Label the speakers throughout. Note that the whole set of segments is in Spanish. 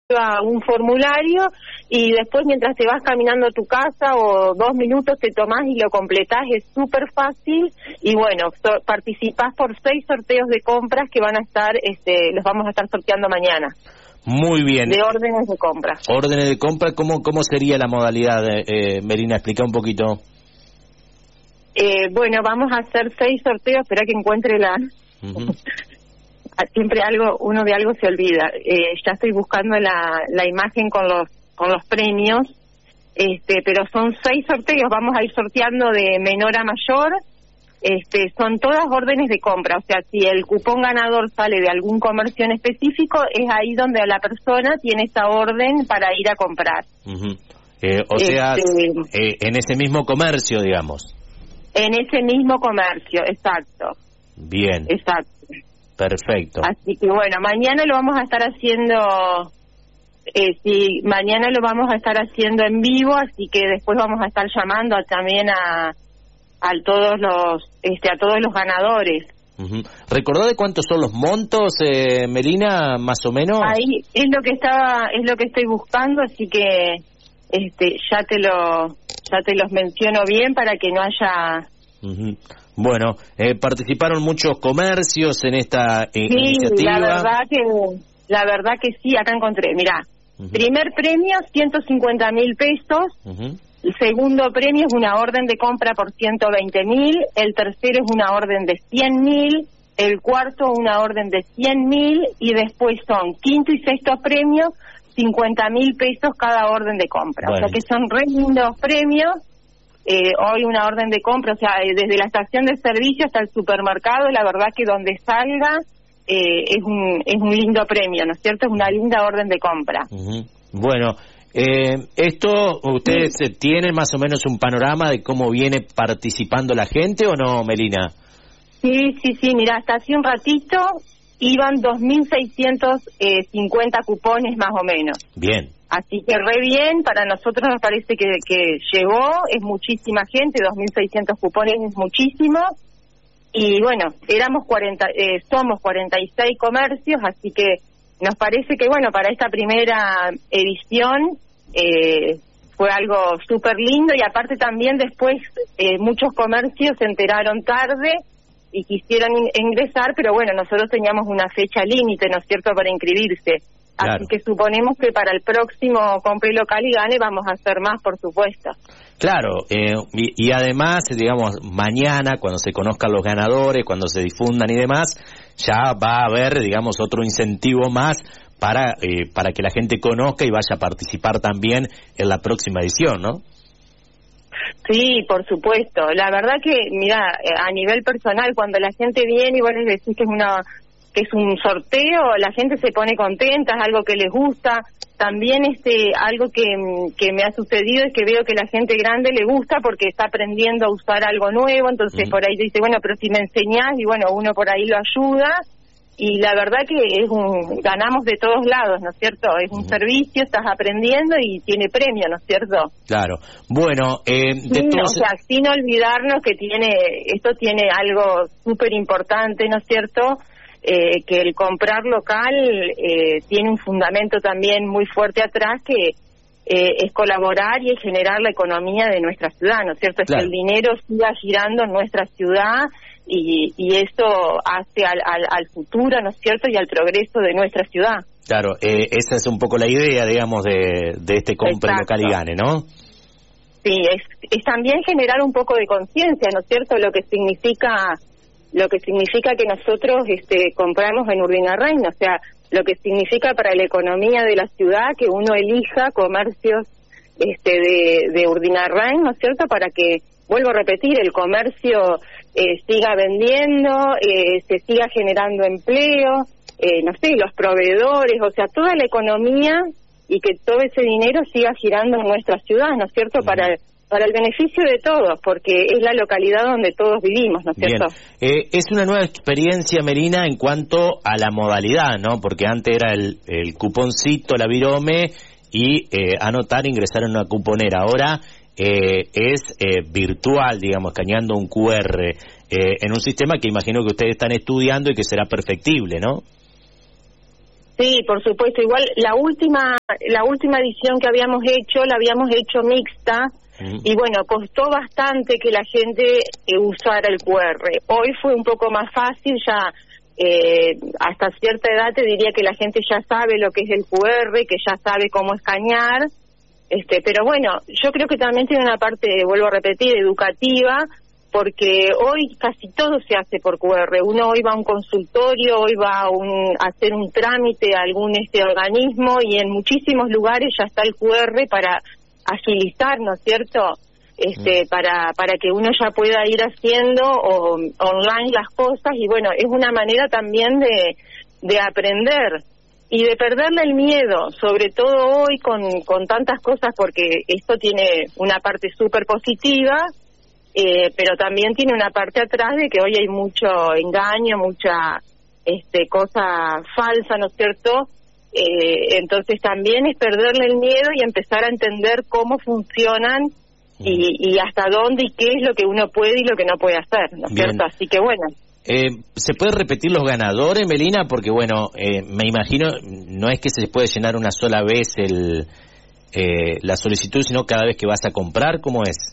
Speaker 1: un formulario y después mientras te vas caminando a tu casa o 2 minutos te tomás y lo completás, es súper fácil y bueno, participás por 6 sorteos de compras que van a estar, los vamos a estar sorteando mañana.
Speaker 2: Muy bien.
Speaker 1: De órdenes de compra.
Speaker 2: Órdenes de compra, ¿cómo sería la modalidad, Melina? Explica un poquito.
Speaker 1: Bueno, vamos a hacer 6 sorteos, espera que encuentre la... Siempre uno de algo se olvida. Ya estoy buscando la imagen con los premios, pero son 6 sorteos, vamos a ir sorteando de menor a mayor, son todas órdenes de compra, o sea, si el cupón ganador sale de algún comercio en específico, es ahí donde la persona tiene esa orden para ir a comprar.
Speaker 2: O sea, en ese mismo comercio, digamos.
Speaker 1: En ese mismo comercio, exacto.
Speaker 2: Bien.
Speaker 1: Exacto.
Speaker 2: Perfecto.
Speaker 1: Así que bueno, mañana lo vamos a estar haciendo, mañana lo vamos a estar haciendo en vivo, así que después vamos a estar llamando también a todos los ganadores.
Speaker 2: ¿Recordó de cuántos son los montos, Melina, más o menos?
Speaker 1: Ahí es lo que estoy buscando, así que ya te los menciono bien para que no haya...
Speaker 2: Bueno, participaron muchos comercios en esta iniciativa.
Speaker 1: La verdad que sí, acá encontré, mirá. Primer premio, 150.000 pesos. El segundo premio es una orden de compra por 120.000. El tercero es una orden de 100.000. El cuarto, una orden de 100.000. Y después son quinto y sexto premios, 50.000 pesos cada orden de compra. Bueno. O sea que son re lindos premios. Hoy una orden de compra, o sea, desde la estación de servicio hasta el supermercado, la verdad que donde salga es un lindo premio, ¿no es cierto? Es una linda orden de compra.
Speaker 2: Bueno, ¿esto ustedes tienen más o menos un panorama de cómo viene participando la gente o no, Melina?
Speaker 1: Sí, mira, hasta hace un ratito iban 2.650 cupones más o menos.
Speaker 2: Bien.
Speaker 1: Así que re bien, para nosotros nos parece que llegó, es muchísima gente, 2.600 cupones es muchísimo, y bueno, somos 46 comercios, así que nos parece que bueno, para esta primera edición fue algo súper lindo, y aparte también después muchos comercios se enteraron tarde y quisieron ingresar, pero bueno, nosotros teníamos una fecha límite, ¿no es cierto?, para inscribirse. Claro. Así que suponemos que para el próximo Compre Local y Gane vamos a hacer más, por supuesto.
Speaker 2: Claro, y además, digamos, mañana, cuando se conozcan los ganadores, cuando se difundan y demás, ya va a haber, digamos, otro incentivo más para que la gente conozca y vaya a participar también en la próxima edición, ¿no?
Speaker 1: Sí, por supuesto. La verdad que, mira, a nivel personal, cuando la gente viene y vos les decís que es un sorteo, la gente se pone contenta, es algo que les gusta. También algo que me ha sucedido es que veo que la gente grande le gusta porque está aprendiendo a usar algo nuevo, entonces por ahí dice, bueno, pero si me enseñás, y bueno, uno por ahí lo ayuda, y la verdad que ganamos de todos lados, ¿no es cierto? Es un servicio, estás aprendiendo y tiene premio, ¿no es cierto?
Speaker 2: Claro. Bueno,
Speaker 1: o sea, sin olvidarnos que esto tiene algo súper importante, ¿no es cierto?, que el comprar local tiene un fundamento también muy fuerte atrás, que es colaborar y es generar la economía de nuestra ciudad, ¿no es cierto? Claro. Es que el dinero siga girando en nuestra ciudad y esto hace al futuro, ¿no es cierto?, y al progreso de nuestra ciudad.
Speaker 2: Claro, esa es un poco la idea, digamos, de este Compre Local y Gane, ¿no?
Speaker 1: Sí, es también generar un poco de conciencia, ¿no es cierto?, lo que significa que nosotros compramos en Urdinarrain, o sea, lo que significa para la economía de la ciudad que uno elija comercios de Urdinarrain, ¿no es cierto?, para que, vuelvo a repetir, el comercio siga vendiendo, se siga generando empleo, no sé, los proveedores, o sea, toda la economía, y que todo ese dinero siga girando en nuestra ciudad, ¿no es cierto?, para el beneficio de todos, porque es la localidad donde todos vivimos, ¿no es cierto?
Speaker 2: Bien. Es una nueva experiencia, Melina, en cuanto a la modalidad, ¿no? Porque antes era el cuponcito, la virome, y anotar, ingresar en una cuponera. Ahora es virtual, digamos, escaneando un QR, en un sistema que imagino que ustedes están estudiando y que será perfectible, ¿no?
Speaker 1: Sí, por supuesto. Igual la última edición que habíamos hecho, la habíamos hecho mixta, y bueno, costó bastante que la gente usara el QR. Hoy fue un poco más fácil, ya hasta cierta edad te diría que la gente ya sabe lo que es el QR, que ya sabe cómo escanear, pero bueno, yo creo que también tiene una parte, vuelvo a repetir, educativa, porque hoy casi todo se hace por QR. Uno hoy va a un consultorio, hoy va a hacer un trámite a algún organismo, y en muchísimos lugares ya está el QR para agilizar, ¿no es cierto? Para que uno ya pueda ir haciendo online las cosas, y bueno, es una manera también de aprender y de perderle el miedo, sobre todo hoy con tantas cosas, porque esto tiene una parte súper positiva, pero también tiene una parte atrás de que hoy hay mucho engaño, mucha cosa falsa, ¿no es cierto? Entonces también es perderle el miedo y empezar a entender cómo funcionan y hasta dónde y qué es lo que uno puede y lo que no puede hacer, ¿no es cierto? Así que bueno.
Speaker 2: ¿Se puede repetir los ganadores, Melina? Porque bueno, me imagino, no es que se les puede llenar una sola vez la solicitud, sino cada vez que vas a comprar, ¿cómo es?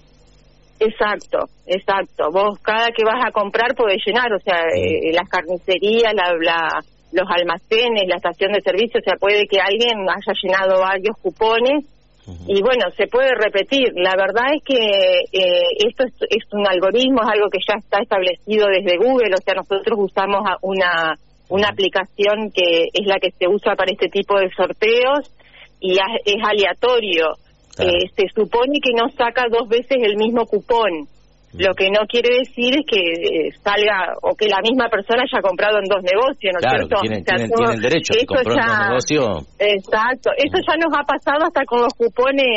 Speaker 1: Exacto. Vos cada que vas a comprar podés llenar, o sea, las carnicerías, los almacenes, la estación de servicio, o sea, puede que alguien haya llenado varios cupones, y bueno, se puede repetir. La verdad es que esto es un algoritmo, es algo que ya está establecido desde Google, o sea, nosotros usamos una aplicación que es la que se usa para este tipo de sorteos, y es aleatorio. Se supone que no saca 2 veces el mismo cupón, lo que no quiere decir es que salga o que la misma persona haya comprado en 2 negocios, ¿no es cierto?
Speaker 2: Tienen derecho, si compró en 2 negocios.
Speaker 1: Exacto, eso ya nos ha pasado hasta con los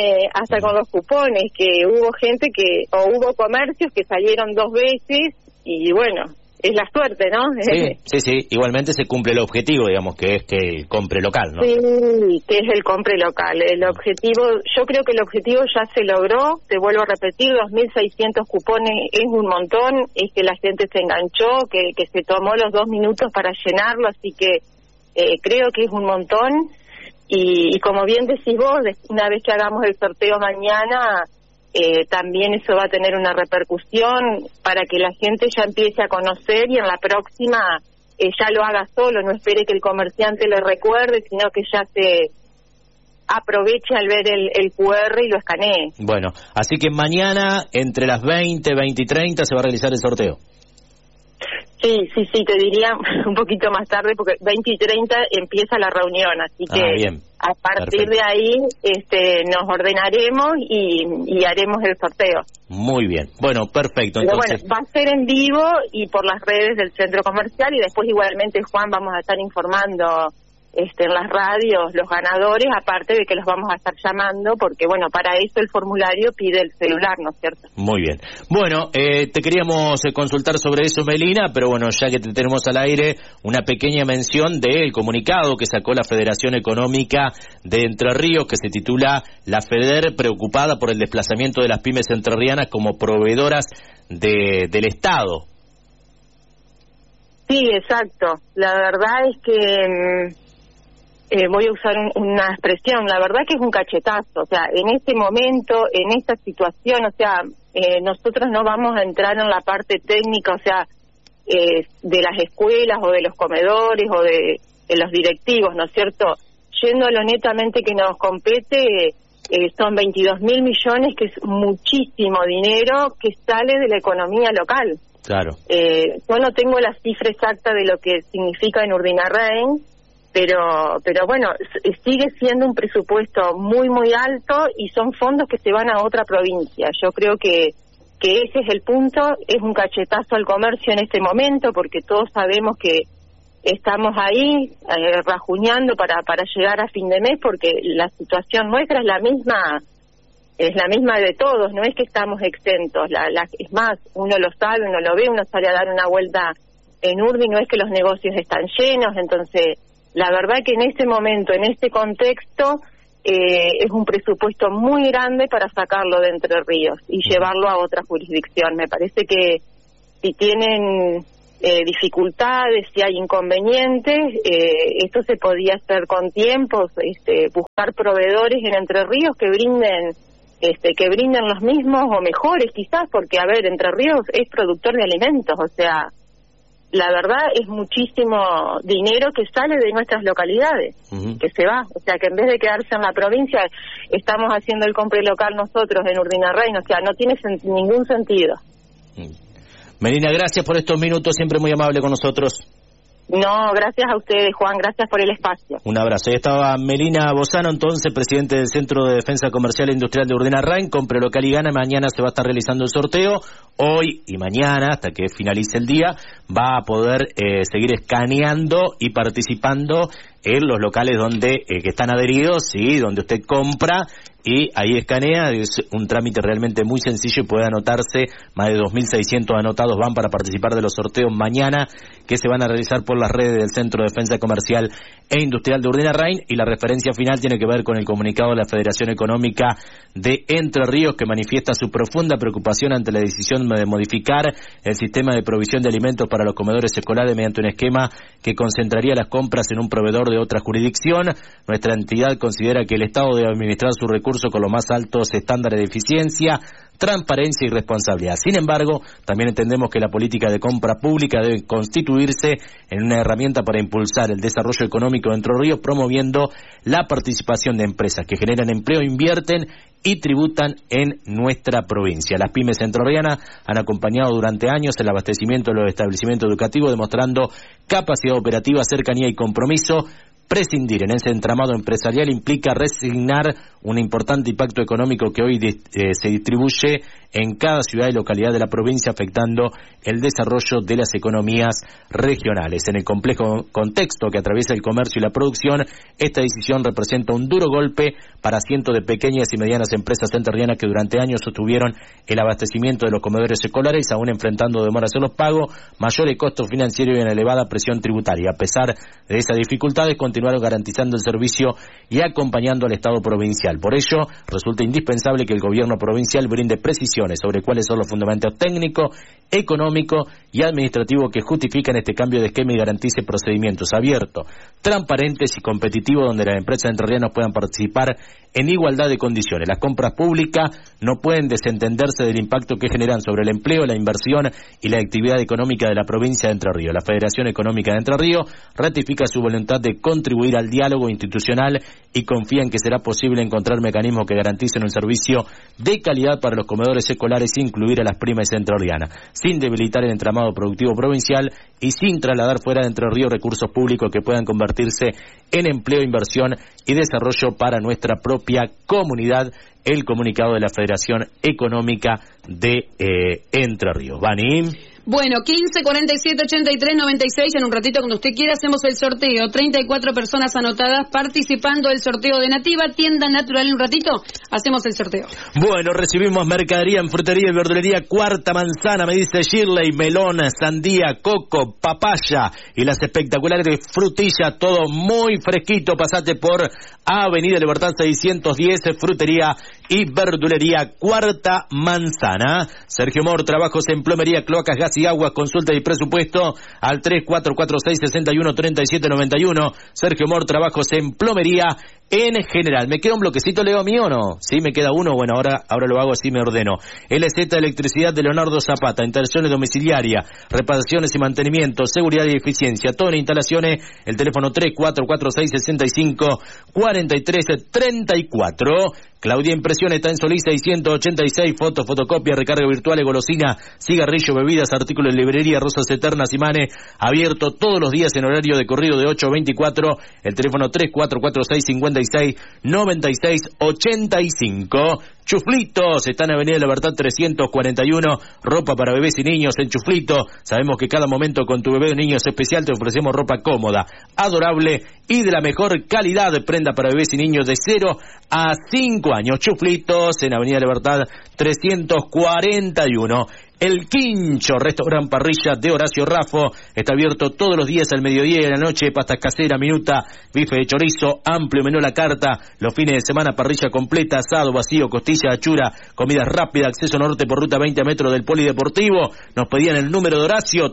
Speaker 1: cupones, que hubo gente hubo comercios que salieron 2 veces, y bueno, es la suerte, ¿no?
Speaker 2: Sí, igualmente se cumple el objetivo, digamos, que es que compre local, ¿no?
Speaker 1: Sí, que es el compre local. El objetivo, yo creo que el objetivo ya se logró, te vuelvo a repetir, 2.600 cupones es un montón, es que la gente se enganchó, que se tomó los 2 minutos para llenarlo, así que creo que es un montón, y como bien decís vos, una vez que hagamos el sorteo mañana, también eso va a tener una repercusión para que la gente ya empiece a conocer, y en la próxima ya lo haga solo, no espere que el comerciante le recuerde, sino que ya se aproveche al ver el QR y lo escanee.
Speaker 2: Bueno, así que mañana entre las 20 y 30 se va a realizar el sorteo.
Speaker 1: Sí, te diría un poquito más tarde, porque 20 y 30 empieza la reunión, así que
Speaker 2: bien.
Speaker 1: A partir de ahí nos ordenaremos y haremos el sorteo.
Speaker 2: Muy bien, bueno, perfecto.
Speaker 1: Pero
Speaker 2: entonces...
Speaker 1: bueno, va a ser en vivo y por las redes del centro comercial, y después igualmente, Juan, vamos a estar informando en las radios los ganadores, aparte de que los vamos a estar llamando, porque bueno, para eso el formulario pide el celular, ¿no es cierto?
Speaker 2: Muy bien. Bueno, te queríamos consultar sobre eso, Melina, pero bueno, ya que te tenemos al aire, una pequeña mención del comunicado que sacó la Federación Económica de Entre Ríos, que se titula La FEDER preocupada por el desplazamiento de las pymes entrerrianas como proveedoras del Estado.
Speaker 1: Sí, exacto. La verdad es que... voy a usar una expresión, la verdad que es un cachetazo, o sea, en este momento, en esta situación, o sea, nosotros no vamos a entrar en la parte técnica, o sea, de las escuelas o de los comedores o de los directivos, ¿no es cierto? Yendo a lo netamente que nos compete, son 22.000 millones, que es muchísimo dinero que sale de la economía local.
Speaker 2: Claro.
Speaker 1: Yo no tengo la cifra exacta de lo que significa en Urdinarrain, pero bueno, sigue siendo un presupuesto muy, muy alto, y son fondos que se van a otra provincia. Yo creo que ese es el punto, es un cachetazo al comercio en este momento, porque todos sabemos que estamos ahí rajuñando para llegar a fin de mes, porque la situación nuestra es la misma de todos, no es que estamos exentos, es más, uno lo sabe, uno lo ve, uno sale a dar una vuelta en Urdi, no es que los negocios están llenos. Entonces la verdad que en este momento, en este contexto, es un presupuesto muy grande para sacarlo de Entre Ríos y llevarlo a otra jurisdicción. Me parece que si tienen dificultades, si hay inconvenientes, esto se podía hacer con tiempos, buscar proveedores en Entre Ríos que brinden los mismos o mejores quizás, porque a ver, Entre Ríos es productor de alimentos, o sea, la verdad es muchísimo dinero que sale de nuestras localidades, que se va, o sea que en vez de quedarse en la provincia, estamos haciendo el compre local nosotros en Urdinarrain, o sea, no tiene ningún sentido.
Speaker 2: Melina, gracias por estos minutos, siempre muy amable con nosotros.
Speaker 1: No, gracias a ustedes, Juan, gracias por el espacio.
Speaker 2: Un abrazo. Ahí estaba Melina Bozano, entonces, presidente del Centro de Defensa Comercial e Industrial de Urdinarrain. Compre local y gana. Mañana se va a estar realizando el sorteo. Hoy y mañana, hasta que finalice el día, va a poder seguir escaneando y participando en los locales donde que están adheridos, sí, donde usted compra y ahí escanea. Es un trámite realmente muy sencillo y puede anotarse. Más de 2.600 anotados van para participar de los sorteos mañana que se van a realizar por las redes del Centro de Defensa Comercial e Industrial de Urdinarrain. Y la referencia final tiene que ver con el comunicado de la Federación Económica de Entre Ríos, que manifiesta su profunda preocupación ante la decisión de modificar el sistema de provisión de alimentos para los comedores escolares mediante un esquema que concentraría las compras en un proveedor de otra jurisdicción. Nuestra entidad considera que el Estado debe administrar sus recursos con los más altos estándares de eficiencia, transparencia y responsabilidad. Sin embargo, también entendemos que la política de compra pública debe constituirse en una herramienta para impulsar el desarrollo económico de Entre Ríos, promoviendo la participación de empresas que generan empleo, invierten y tributan en nuestra provincia. Las pymes entrerrianas han acompañado durante años el abastecimiento de los establecimientos educativos, demostrando capacidad operativa, cercanía y compromiso. Prescindir en ese entramado empresarial implica resignar un importante impacto económico que hoy se distribuye en cada ciudad y localidad de la provincia, afectando el desarrollo de las economías regionales. En el complejo contexto que atraviesa el comercio y la producción, esta decisión representa un duro golpe para cientos de pequeñas y medianas empresas entrerrianas que durante años sostuvieron el abastecimiento de los comedores escolares, aún enfrentando demoras en los pagos, mayores costos financieros y una elevada presión tributaria. A pesar de esas dificultades, continuaron garantizando el servicio y acompañando al Estado provincial. Por ello, resulta indispensable que el gobierno provincial brinde precisiones sobre cuáles son los fundamentos técnicos, económicos y administrativos que justifican este cambio de esquema y garantice procedimientos abiertos, transparentes y competitivos donde las empresas entrerrianas puedan participar en igualdad de condiciones. Las compras públicas no pueden desentenderse del impacto que generan sobre el empleo, la inversión y la actividad económica de la provincia de Entre Ríos. La Federación Económica de Entre Ríos ratifica su voluntad de contribuir al diálogo institucional y confía en que será posible encontrar mecanismos que garanticen un servicio de calidad para los comedores escolares e incluir a las pymes entrerrianas, sin debilitar el entramado productivo provincial y sin trasladar fuera de Entre Ríos recursos públicos que puedan convertirse en empleo, inversión y desarrollo para nuestra propia comunidad. El comunicado de la Federación Económica de Entre Ríos. Vani.
Speaker 3: Bueno, 15 47 83 96, en un ratito cuando usted quiera hacemos el sorteo. 34 personas anotadas participando del sorteo de Nativa, tienda natural. En un ratito hacemos el sorteo.
Speaker 2: Bueno, recibimos mercadería en frutería y verdulería Cuarta Manzana, me dice Shirley, melón, sandía, coco, papaya y las espectaculares frutillas, todo muy fresquito. Pasate por Avenida Libertad 610, frutería y verdulería Cuarta Manzana. Sergio Mor, trabajos en plomería, cloacas, gas y aguas, consulta y presupuesto al 3446-613791. Sergio Mor, trabajos en plomería en general. ¿Me queda un bloquecito, Leo, mío o no? Sí, me queda uno. Bueno, ahora lo hago así, me ordeno. LZ Electricidad de Leonardo Zapata, instalaciones domiciliarias, reparaciones y mantenimiento, seguridad y eficiencia, todo en instalaciones. El teléfono 3446-654334. Claudia Impresión está en Solís 686, fotos, fotocopia, recarga virtual, golosina, cigarrillo, bebidas, artículos de librería, rosas eternas, imanes, abierto todos los días en horario de corrido de 8 a 24, el teléfono 3446-569685. Chuflitos, está en Avenida Libertad 341, ropa para bebés y niños en Chuflito. Sabemos que cada momento con tu bebé o niño es especial, te ofrecemos ropa cómoda, adorable y de la mejor calidad, prenda para bebés y niños de 0 a 5 años. Chuflitos, en Avenida Libertad 341. El Quincho, restaurante parrilla de Horacio Raffo, está abierto todos los días al mediodía y a la noche, pastas caseras, minuta, bife de chorizo, amplio menú a la carta, los fines de semana parrilla completa, asado, vacío, costilla, achura, comida rápida, acceso norte por ruta 20 metros del Polideportivo. Nos pedían el número de Horacio,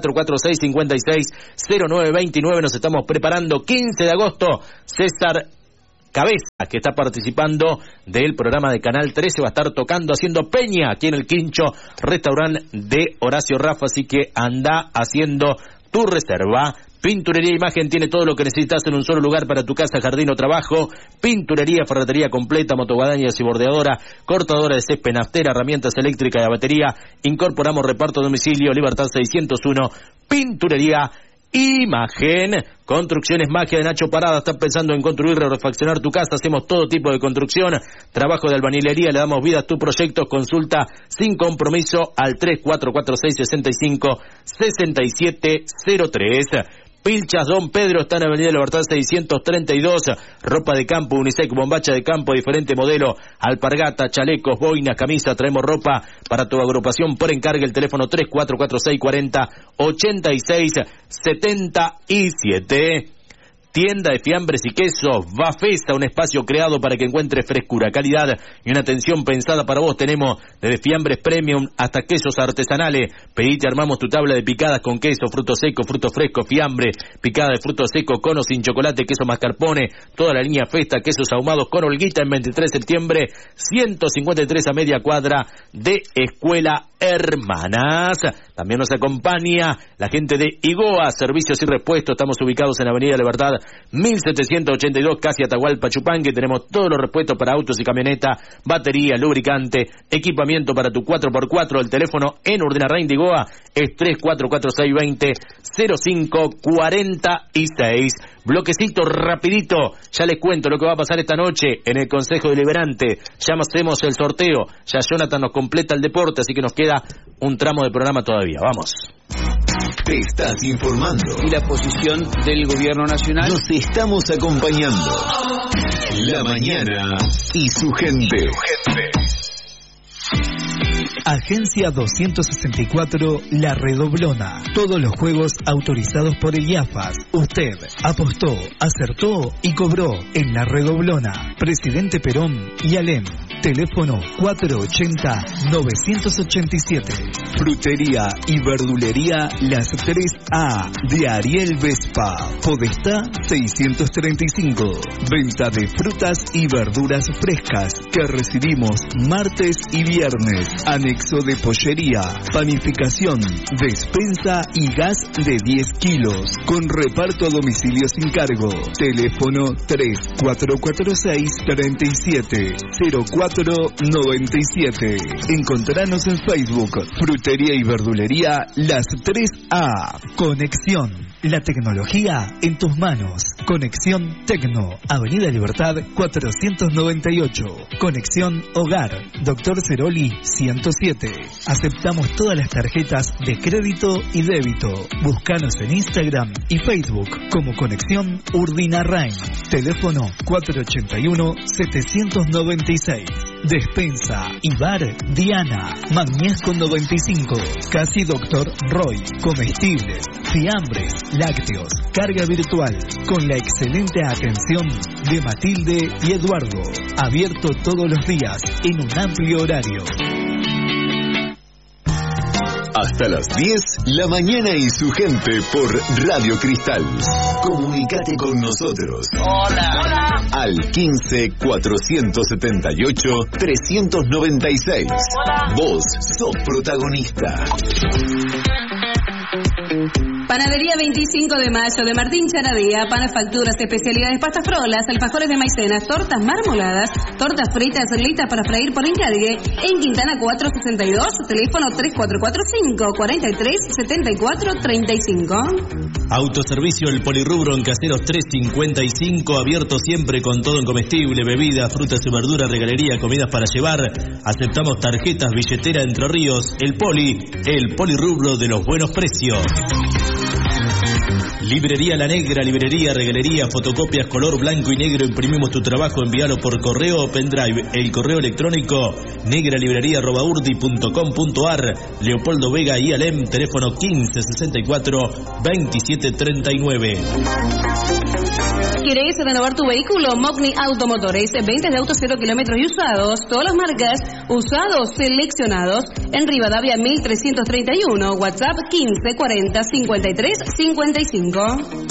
Speaker 2: 3446560929, nos estamos preparando, 15 de agosto, César Cabeza, que está participando del programa de Canal 13, va a estar tocando, haciendo peña aquí en el Quincho, restaurante de Horacio Rafa, así que anda haciendo tu reserva. Pinturería Imagen tiene todo lo que necesitas en un solo lugar para tu casa, jardín o trabajo. Pinturería, ferretería completa, motoguadañas y bordeadora, cortadora de césped, naftera, herramientas eléctricas y de batería. Incorporamos reparto a domicilio, Libertad 601, Pinturería Imagen. Construcciones Magia de Nacho Parada, estás pensando en construir o refaccionar tu casa, hacemos todo tipo de construcción, trabajo de albañilería, le damos vida a tu proyecto, consulta sin compromiso al 3446656703. Pilchas Don Pedro está en Avenida Libertad 632, ropa de campo, unisex, bombacha de campo, diferente modelo, alpargata, chalecos, boinas, camisas, traemos ropa para tu agrupación por encargue, el teléfono 3446408677. Tienda de fiambres y quesos, Bafesa, un espacio creado para que encuentres frescura, calidad y una atención pensada para vos. Tenemos desde fiambres premium hasta quesos artesanales. Pedite, armamos tu tabla de picadas con queso, fruto seco, fruto fresco, fiambre, picada de fruto seco, cono sin chocolate, queso mascarpone, toda la línea Festa, quesos ahumados con holguita en 23 de septiembre, 153 a media cuadra de Escuela Hermanas. También nos acompaña la gente de Igoa, servicios y repuestos. Estamos ubicados en Avenida Libertad 1782, casi Atahualpa Chupanque. Tenemos todos los repuestos para autos y camioneta, batería, lubricante, equipamiento para tu 4x4. El teléfono en Urdenarrain de Igoa es 3446200546. Bloquecito rapidito, ya les cuento lo que va a pasar esta noche en el Consejo Deliberante. Ya hacemos el sorteo, ya Jonathan nos completa el deporte, así que nos queda un tramo de programa todavía. Vamos.
Speaker 4: Te estás informando.
Speaker 5: Y la posición del gobierno nacional.
Speaker 4: Nos estamos acompañando. La mañana y su gente.
Speaker 6: Agencia 264 La Redoblona. Todos los juegos autorizados por el IAFAS. Usted apostó, acertó y cobró en La Redoblona. Presidente Perón y Alem. Teléfono 480-987. Frutería y verdulería Las 3A de Ariel Vespa. Podestá 635. Venta de frutas y verduras frescas que recibimos martes y viernes. Anexo de pollería, panificación, despensa y gas de 10 kilos. Con reparto a domicilio sin cargo. Teléfono 3446-370497. Encontranos en Facebook. Frutería y verdulería Las 3A. Conexión. La tecnología en tus manos. Conexión Tecno. Avenida Libertad 498. Conexión Hogar. Doctor Ceroli 107. Aceptamos todas las tarjetas de crédito y débito. Búscanos en Instagram y Facebook como Conexión Urdinarrain. Teléfono 481-796. Despensa y bar Diana. Magnés con 95. Casi Doctor Roy. Comestibles, fiambres, lácteos, carga virtual. Con la excelente atención de Matilde y Eduardo. Abierto todos los días en un amplio horario.
Speaker 4: Hasta las 10, la mañana y su gente por Radio Cristal. Comunicate con nosotros.
Speaker 5: Hola.
Speaker 4: Al 15-478-396. Vos sos protagonista.
Speaker 3: Panadería 25 de Mayo de Martín Charadía, panes, facturas, especialidades, pastas frolas, alfajores de maicenas, tortas marmoladas, tortas fritas, listas para freír por encargue, en Quintana 462, teléfono 3445-437435.
Speaker 7: Autoservicio El Polirrubro en Caseros 355, abierto siempre con todo en comestible, bebidas, frutas y verduras, regalería, comidas para llevar. Aceptamos tarjetas, billetera Entre Ríos. El Polirrubro de los buenos precios. Librería La Negra, librería, regalería, fotocopias color blanco y negro. Imprimimos tu trabajo, envíalo por correo o pendrive. El correo electrónico negralibreria@urdi.com.ar. Leopoldo Vega y Alem, teléfono 1564-2739.
Speaker 3: ¿Querés renovar tu vehículo? Mogni Automotores, ventas de autos 0 kilómetros y usados, todas las marcas, usados seleccionados, en Rivadavia 1331, WhatsApp 1540 53 55.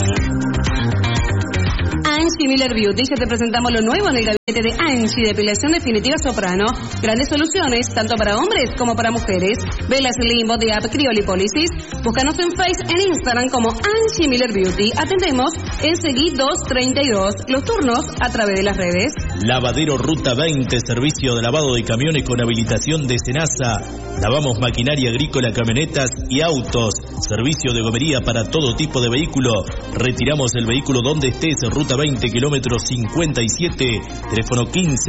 Speaker 3: Angie Miller Beauty, ya te presentamos lo nuevo en el gabinete de Angie, depilación definitiva soprano, grandes soluciones, tanto para hombres como para mujeres. Vela Slim, Body Up, Criolipólisis. Búscanos en Face, en Instagram como Angie Miller Beauty. Atendemos en Seguí 232, los turnos a través de las redes.
Speaker 7: Lavadero Ruta 20, servicio de lavado de camiones con habilitación de Senasa. Lavamos maquinaria agrícola, camionetas y autos. Servicio de gomería para todo tipo de vehículo. Retiramos el vehículo donde estés. Ruta 20, kilómetro 57. Teléfono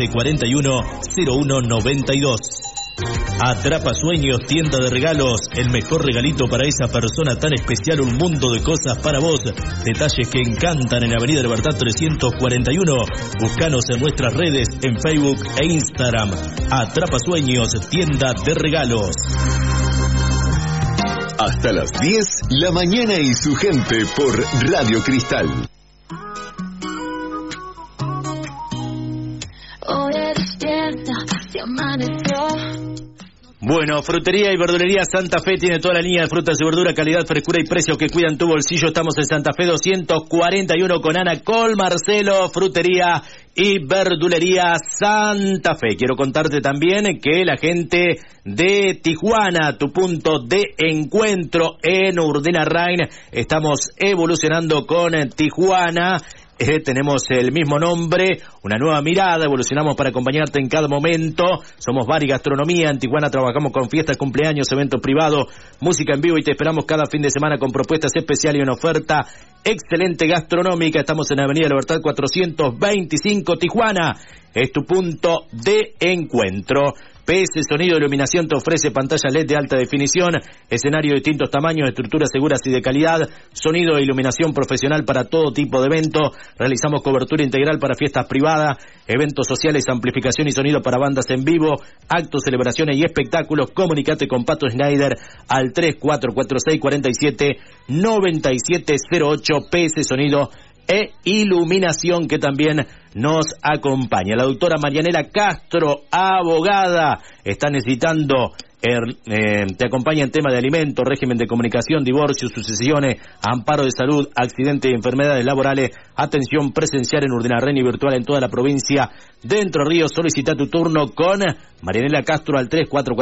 Speaker 7: 1541-0192. Atrapa Sueños, tienda de regalos. El mejor regalito para esa persona tan especial. Un mundo de cosas para vos. Detalles que encantan en Avenida Libertad 341. Búscanos en nuestras redes, en Facebook e Instagram. Atrapa Sueños, tienda de regalos.
Speaker 4: Hasta las 10, la mañana y su gente por Radio Cristal.
Speaker 2: Bueno, Frutería y Verdulería Santa Fe tiene toda la línea de frutas y verduras, calidad, frescura y precios que cuidan tu bolsillo. Estamos en Santa Fe 241 con Ana Col Marcelo, Frutería y Verdulería Santa Fe. Quiero contarte también que la gente de Tijuana, tu punto de encuentro en Urdinarrain, estamos evolucionando con Tijuana. Tenemos el mismo nombre, una nueva mirada, evolucionamos para acompañarte en cada momento. Somos Bar y Gastronomía, en Tijuana trabajamos con fiestas, cumpleaños, eventos privados, música en vivo y te esperamos cada fin de semana con propuestas especiales y una oferta excelente gastronómica. Estamos en Avenida Libertad 425, Tijuana, es tu punto de encuentro. PS Sonido e Iluminación te ofrece pantalla LED de alta definición, escenario de distintos tamaños, estructuras seguras y de calidad, sonido e iluminación profesional para todo tipo de eventos. Realizamos cobertura integral para fiestas privadas, eventos sociales, amplificación y sonido para bandas en vivo, actos, celebraciones y espectáculos. Comunicate con Pato Schneider al 3446479708. PS Sonido e Iluminación, que también nos acompaña. La doctora Marianela Castro, abogada, está necesitando, te acompaña en tema de alimentos, régimen de comunicación, divorcios, sucesiones, amparo de salud, accidentes y enfermedades laborales, atención presencial en Urdinarrain y virtual en toda la provincia de Entre Ríos. Solicita tu turno con Marianela Castro al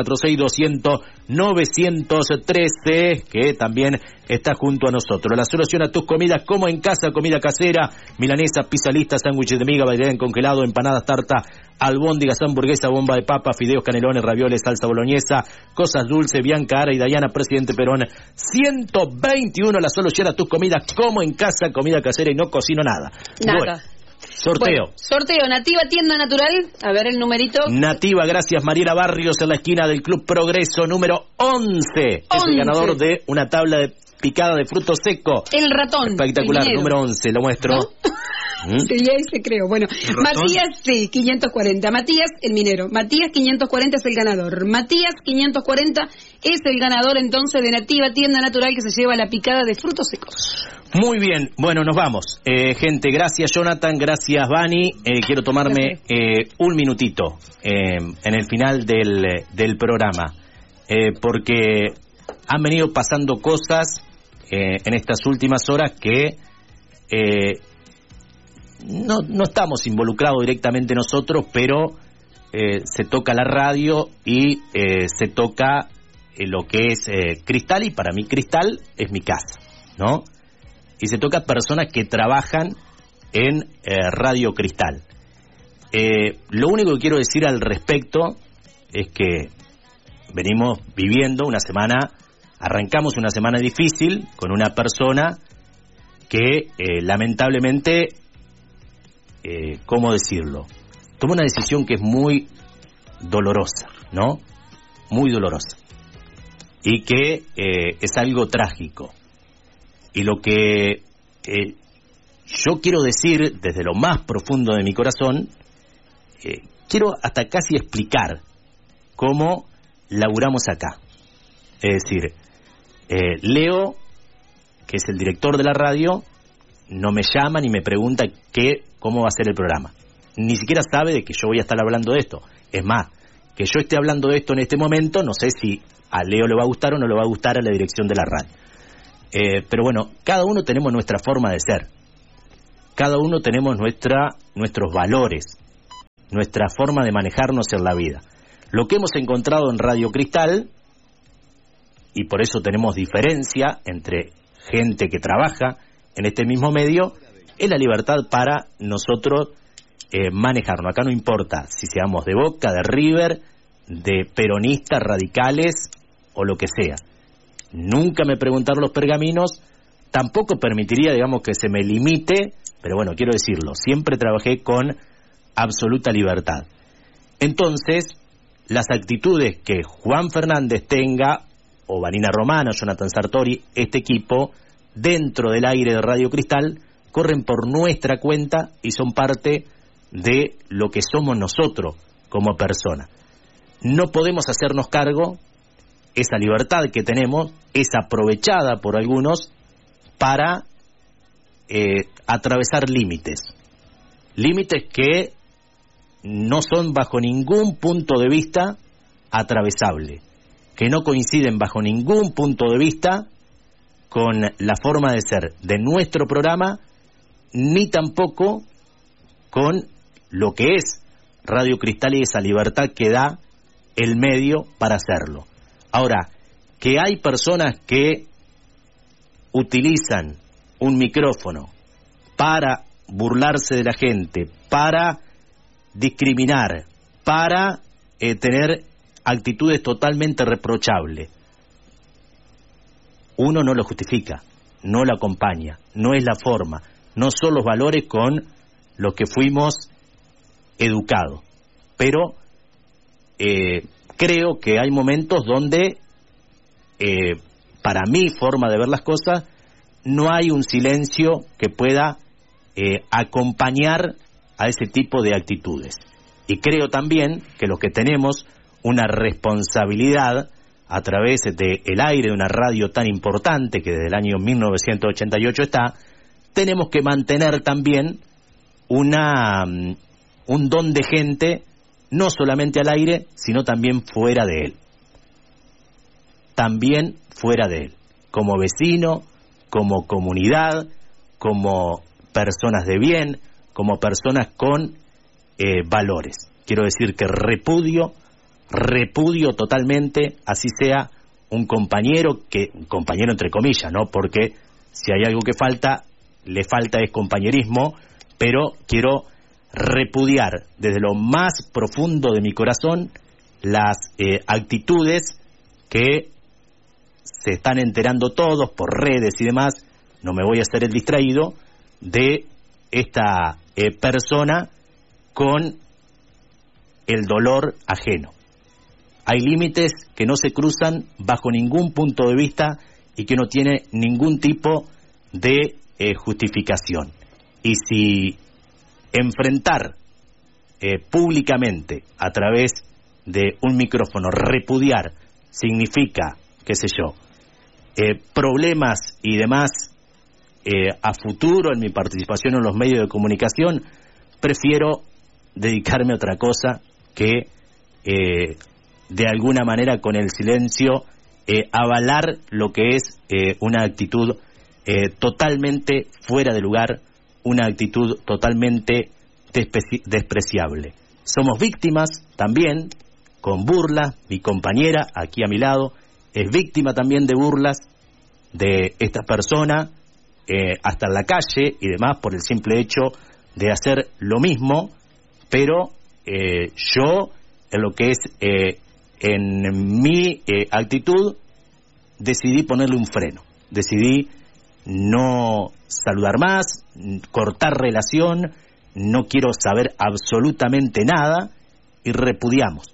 Speaker 2: 3446-200-913, que también está junto a nosotros. La solución a tus comidas como en casa, comida casera, milanesa, pizza lista, sándwiches de miga, bailarina en congelado, empanadas, tarta, albóndigas, hamburguesa, bomba de papa, fideos, canelones, ravioles, salsa boloñesa, cosas dulces, Bianca Ara y Dayana, Presidente Perón 121. La solución a tus comidas como en casa, comida casera y no cocino nada. Bueno, sorteo.
Speaker 3: Bueno, sorteo, Nativa Tienda Natural, a ver el numerito.
Speaker 2: Nativa, gracias Mariela Barrios, en la esquina del Club Progreso, número 11. Es el ganador de una tabla de picada de fruto seco.
Speaker 3: El ratón.
Speaker 2: Espectacular, número 11, lo muestro.
Speaker 3: ¿No? Sería ese, creo. Bueno, Matías, sí, 540. Matías, el minero. Matías, 540 es el ganador. Matías, 540 es el ganador entonces de Nativa Tienda Natural, que se lleva la picada de frutos secos.
Speaker 2: Muy bien, bueno, nos vamos. Gente, gracias Jonathan, gracias Vani. Quiero tomarme un minutito en el final del programa, porque han venido pasando cosas en estas últimas horas que no estamos involucrados directamente nosotros, pero se toca la radio y se toca lo que es Cristal, y para mí Cristal es mi casa, ¿no? Y se toca personas que trabajan en Radio Cristal. Lo único que quiero decir al respecto es que venimos viviendo una semana, arrancamos una semana difícil con una persona que lamentablemente, ¿cómo decirlo? Toma una decisión que es muy dolorosa, ¿no? Muy dolorosa. Y que es algo trágico. Y lo que yo quiero decir desde lo más profundo de mi corazón, quiero hasta casi explicar cómo laburamos acá. Es decir, Leo, que es el director de la radio, no me llama ni me pregunta cómo va a ser el programa. Ni siquiera sabe de que yo voy a estar hablando de esto. Es más, que yo esté hablando de esto en este momento, no sé si a Leo le va a gustar o no le va a gustar a la dirección de la radio. Pero bueno, cada uno tenemos nuestra forma de ser. Cada uno tenemos nuestros valores, nuestra forma de manejarnos en la vida. Lo que hemos encontrado en Radio Cristal, y por eso tenemos diferencia entre gente que trabaja en este mismo medio, es la libertad para nosotros manejarnos. Acá no importa si seamos de Boca, de River, de peronistas, radicales o lo que sea. Nunca me preguntaron los pergaminos, tampoco permitiría, digamos, que se me limite, pero bueno, quiero decirlo, siempre trabajé con absoluta libertad. Entonces, las actitudes que Juan Fernández tenga, o Vanina Romano, Jonathan Sartori, este equipo, dentro del aire de Radio Cristal, corren por nuestra cuenta y son parte de lo que somos nosotros como personas. No podemos hacernos cargo, esa libertad que tenemos es aprovechada por algunos para atravesar límites que no son bajo ningún punto de vista atravesable, que no coinciden bajo ningún punto de vista con la forma de ser de nuestro programa, ni tampoco con lo que es Radio Cristal y esa libertad que da el medio para hacerlo. Ahora, que hay personas que utilizan un micrófono para burlarse de la gente, para discriminar, para tener actitudes totalmente reprochables, uno no lo justifica, no lo acompaña, no es la forma, no son los valores con los que fuimos educados. Pero creo que hay momentos donde, para mi forma de ver las cosas, no hay un silencio que pueda acompañar a ese tipo de actitudes. Y creo también que los que tenemos una responsabilidad a través del aire de una radio tan importante que desde el año 1988 está, tenemos que mantener también un don de gente, no solamente al aire, sino también fuera de él. También fuera de él, como vecino, como comunidad, como personas de bien, como personas con valores. Quiero decir que repudio totalmente, así sea un compañero entre comillas, ¿no? Porque si hay algo que le falta es compañerismo, pero quiero repudiar desde lo más profundo de mi corazón las actitudes que se están enterando todos por redes y demás, no me voy a hacer el distraído, de esta persona con el dolor ajeno. Hay límites que no se cruzan bajo ningún punto de vista y que no tiene ningún tipo de justificación. Y si enfrentar públicamente a través de un micrófono, repudiar, significa, qué sé yo, problemas y demás a futuro en mi participación en los medios de comunicación, prefiero dedicarme a otra cosa que de alguna manera con el silencio avalar lo que es una actitud totalmente fuera de lugar, una actitud totalmente despreciable. Somos víctimas también, con burlas. Mi compañera aquí a mi lado es víctima también de burlas de esta persona, hasta en la calle y demás, por el simple hecho de hacer lo mismo, pero yo, en lo que es en mi actitud, decidí ponerle un freno, decidí no saludar más, cortar relación, no quiero saber absolutamente nada, y repudiamos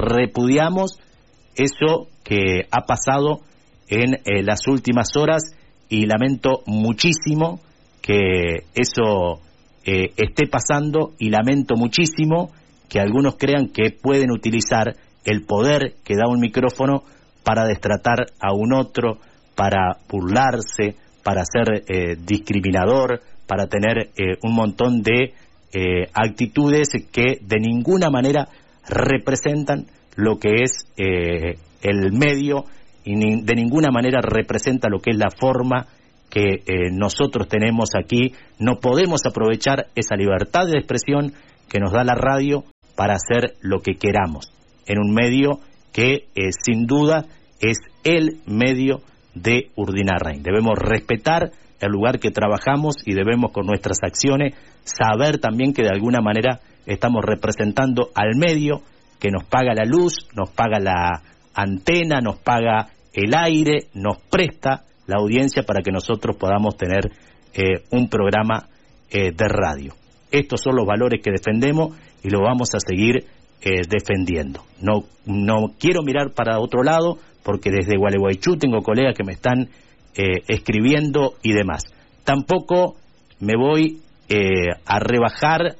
Speaker 2: eso que ha pasado en las últimas horas, y lamento muchísimo que eso esté pasando, y lamento muchísimo que algunos crean que pueden utilizar el poder que da un micrófono para destratar a un otro, para burlarse, para ser discriminador, para tener un montón de actitudes que de ninguna manera representan lo que es el medio, y de ninguna manera representa lo que es la forma que nosotros tenemos aquí. No podemos aprovechar esa libertad de expresión que nos da la radio para hacer lo que queramos en un medio que sin duda es el medio de Urdinarrain. Debemos respetar el lugar que trabajamos y debemos con nuestras acciones saber también que de alguna manera estamos representando al medio que nos paga la luz, nos paga la antena, nos paga el aire, nos presta la audiencia para que nosotros podamos tener un programa de radio. Estos son los valores que defendemos y lo vamos a seguir defendiendo. No quiero mirar para otro lado, porque desde Gualeguaychú tengo colegas que me están escribiendo y demás. Tampoco me voy a rebajar,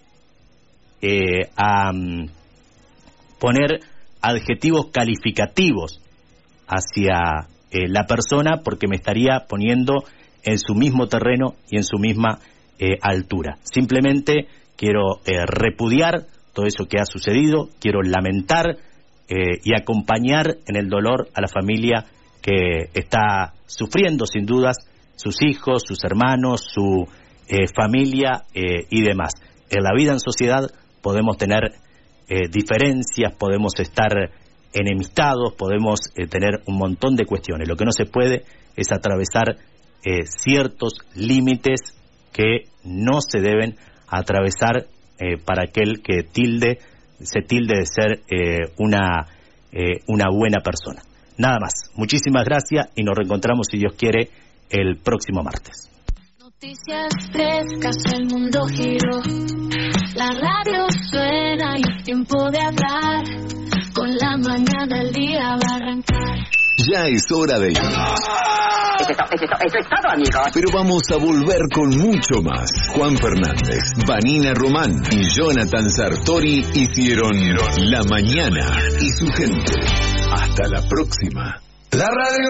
Speaker 2: a poner adjetivos calificativos hacia la persona, porque me estaría poniendo en su mismo terreno y en su misma altura. Simplemente quiero repudiar todo eso que ha sucedido, quiero lamentar y acompañar en el dolor a la familia que está sufriendo sin dudas, sus hijos, sus hermanos, su familia y demás. En la vida en sociedad podemos tener diferencias, podemos estar enemistados, podemos tener un montón de cuestiones. Lo que no se puede es atravesar ciertos límites que no se deben atravesar para aquel que se tilde de ser una buena persona. Nada más. Muchísimas gracias y nos reencontramos, si Dios quiere, el próximo martes.
Speaker 8: Noticias frescas, el mundo giró. La radio suena y es tiempo de hablar. Con la mañana el día va a arrancar.
Speaker 4: Ya es hora de ir.
Speaker 5: Eso es todo, amigos.
Speaker 4: Pero vamos a volver con mucho más. Juan Fernández, Vanina Román y Jonathan Sartori hicieron La Mañana y su gente. Hasta la próxima.
Speaker 9: La radio